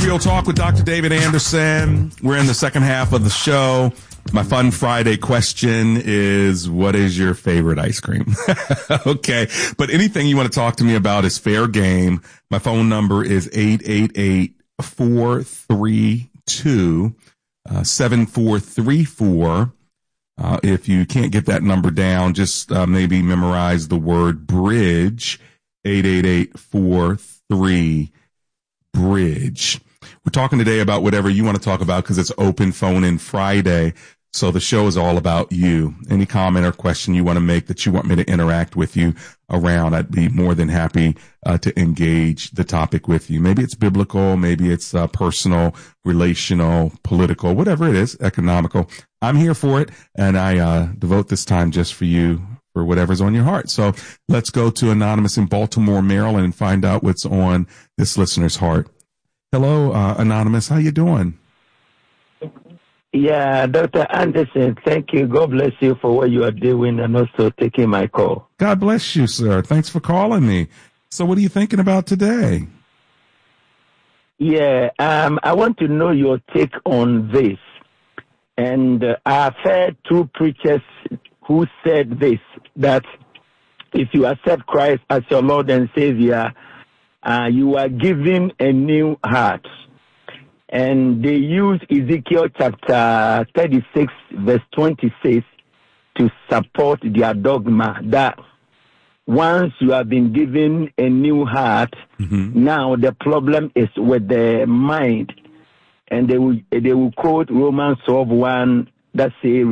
Real Talk with Dr. David Anderson. We're in the second half of the show. My Fun Friday question is, what is your favorite ice cream? Okay. But anything you want to talk to me about is fair game. My phone number is 888-432-7434. If you can't get that number down, just maybe memorize the word bridge, 888-43-BRIDGE. We're talking today about whatever you want to talk about because it's Open Phone In Friday. So the show is all about you. Any comment or question you want to make that you want me to interact with you around, I'd be more than happy to engage the topic with you. Maybe it's biblical, maybe it's personal, relational, political, whatever it is, economical. I'm here for it, and I devote this time just for you, for whatever's on your heart. So let's go to Anonymous in Baltimore, Maryland, and find out what's on this listener's heart. Hello, Anonymous. How you doing? Yeah, Dr. Anderson, thank you. God bless you for what you are doing and also taking my call. God bless you, sir. Thanks for calling me. So what are you thinking about today? Yeah, I want to know your take on this. And I've heard two preachers who said this, that if you accept Christ as your Lord and Savior, you are given a new heart. And they use Ezekiel chapter 36, verse 26 to support their dogma that once you have been given a new heart, now the problem is with the mind. And they will quote Romans 12:1 that say,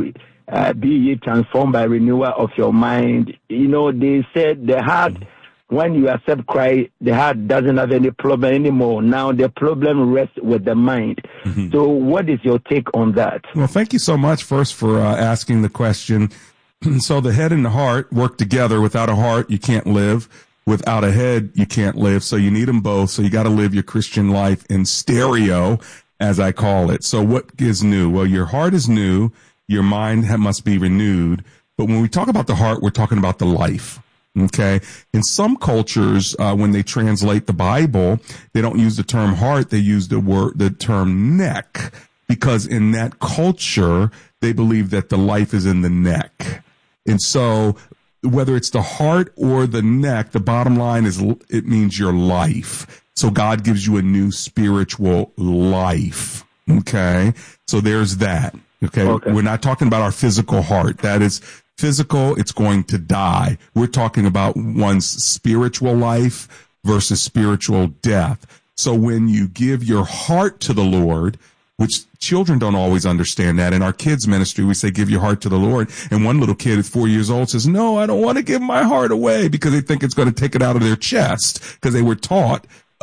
be ye transformed by renewal of your mind. You know, they said the heart, when you accept Christ, the heart doesn't have any problem anymore. Now the problem rests with the mind. So what is your take on that? Well, thank you so much first for asking the question. So the head and the heart work together. Without a heart, you can't live. Without a head, you can't live. So you need them both. So you got to live your Christian life in stereo, as I call it. So what is new? Well, your heart is new. Your mind must be renewed. But when we talk about the heart, we're talking about the life. Okay. In some cultures, when they translate the Bible, they don't use the term heart. They use the term neck, because in that culture, they believe that the life is in the neck. And so whether it's the heart or the neck, the bottom line is it means your life. So God gives you a new spiritual life. Okay. So there's that. Okay. We're not talking about our physical heart. That is physical. It's going to die. We're talking about one's spiritual life versus spiritual death. So when you give your heart to the Lord, which children don't always understand that. In our kids ministry, we say, give your heart to the Lord. And one little kid at 4 years old says, no, I don't want to give my heart away, because they think it's going to take it out of their chest, because they were taught,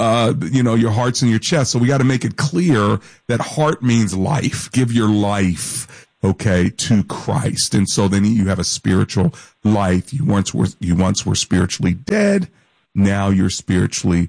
your heart's in your chest. So we got to make it clear that heart means life. Give your life, okay, to Christ. And so then you have a spiritual life. You once were spiritually dead. Now you're spiritually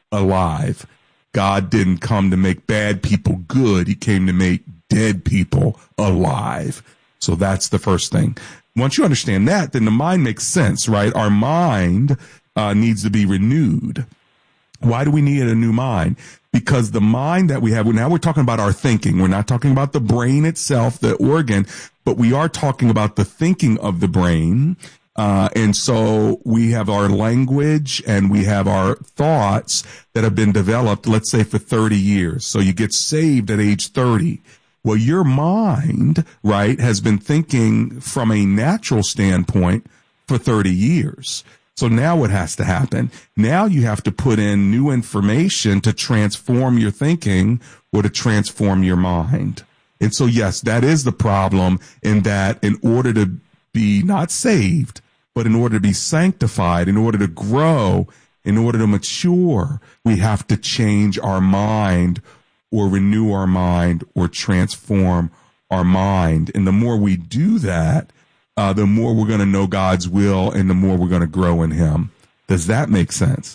alive. God didn't come to make bad people good. He came to make dead people alive. So that's the first thing. Once you understand that, then the mind makes sense, right? Our mind needs to be renewed. Why do we need a new mind? Because the mind that we have, now we're talking about our thinking. We're not talking about the brain itself, the organ, but we are talking about the thinking of the brain. And so we have our language and we have our thoughts that have been developed, let's say for 30 years. So you get saved at age 30. Well, your mind, right, has been thinking from a natural standpoint for 30 years. So now what has to happen? Now you have to put in new information to transform your thinking or to transform your mind. And so, yes, that is the problem, in that in order to be not saved, but in order to be sanctified, in order to grow, in order to mature, we have to change our mind or renew our mind or transform our mind. And the more we do that, the more we're going to know God's will and the more we're going to grow in Him. Does that make sense?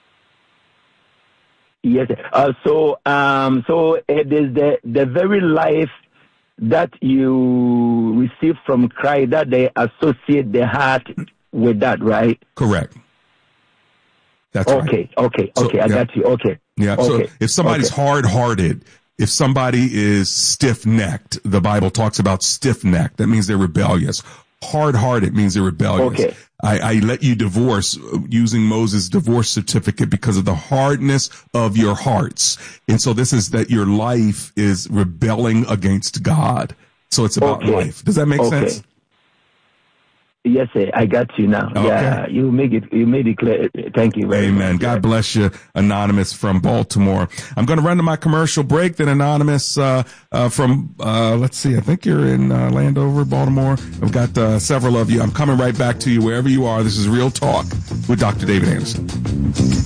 Yes. So it is the very life that you receive from Christ that they associate the heart with that, right? Correct. That's right. Okay. I got you. Okay. Yeah. Okay. So if somebody's hard-hearted, if somebody is stiff-necked, the Bible talks about stiff-necked. That means they're rebellious. Hard-hearted means they're rebellious. Okay. I let you divorce using Moses' divorce certificate because of the hardness of your hearts. And so this is that your life is rebelling against God. So it's about life. Does that make sense? Yes, sir. I got you now. Okay. Yeah, you made it clear. Thank you very much. Amen. God bless you, Anonymous from Baltimore. I'm going to run to my commercial break. Then Anonymous from let's see, I think you're in Landover, Baltimore. I've got several of you. I'm coming right back to you wherever you are. This is Real Talk with Dr. David Anderson.